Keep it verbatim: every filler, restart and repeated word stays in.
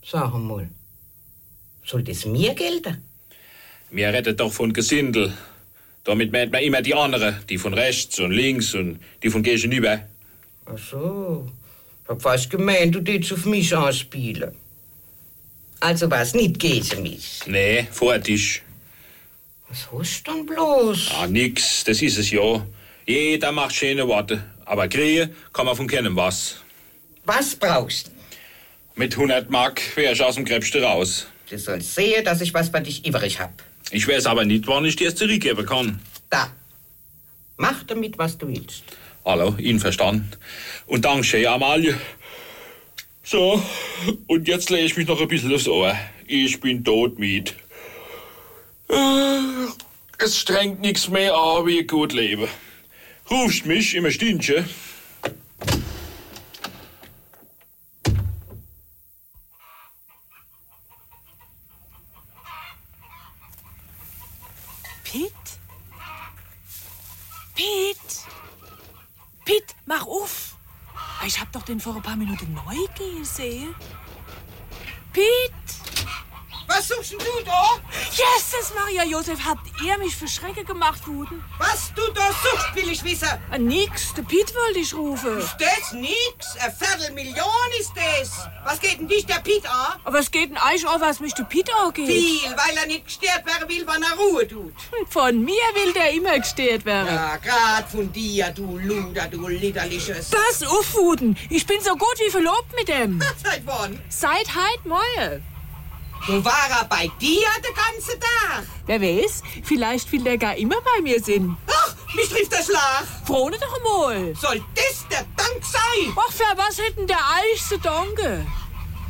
Sag mal, soll das mir gelten? Wir redet doch von Gesindel. Damit meint man immer die anderen, die von rechts und links und die von gegenüber. Ach so, ich hab fast gemeint, du würdest auf mich anspielen. Also was, nicht gegen mich? Nee, vor Tisch. Was hast du denn bloß? Ah, nix, das ist es ja. Jeder macht schöne Worte, aber kriegen kann man von keinem was. Was brauchst du? Mit hundert Mark wär ich aus dem Krebste raus. Du sollst sehen, dass ich was bei dich übrig hab. Ich weiß aber nicht, wann ich dir es zurückgeben kann. Da. Mach damit, was du willst. Hallo, Ihnen verstanden. Und danke schön, Amalie. So, und jetzt lege ich mich noch ein bisschen aufs Ohr. Ich bin todmüde. Es strengt nichts mehr an wie gut leben. Rufst mich im Stündchen? Piet? Piet? Piet, mach auf! Ich hab doch den vor ein paar Minuten neu gesehen. Piet? Was suchst denn du da? Jesus, Maria Josef, habt ihr mich für Schrecke gemacht, Wuten? Was du da suchst, will ich wissen. Ah, nix, der Piet wollte ich rufen. Ist das nix? Eine Viertelmillion ist das. Was geht denn dich der Piet an? Aber es geht denn eigentlich auch, was mich der Piet angeht. Viel, weil er nicht gestört werden will, wenn er Ruhe tut. Von mir will der immer gestört werden. Ja, grad von dir, du Luder, du Liederliches. Pass auf, Wuten. Ich bin so gut wie verlobt mit dem. Seit wann? Seit heut Morgen. Du war er bei dir den ganzen Tag. Wer weiß, vielleicht will der gar immer bei mir sein. Ach, mich trifft der Schlag. Frohne doch mal. Soll das der Dank sein? Ach, für was hätten der eigentlich zu danken?